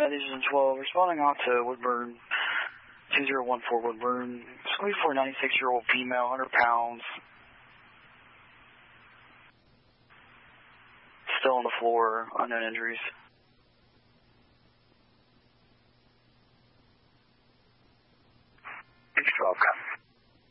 Division 12, responding out to Woodburn, 2014 Woodburn, squeeze for a 96-year-old female, 100 pounds, still on the floor, unknown injuries.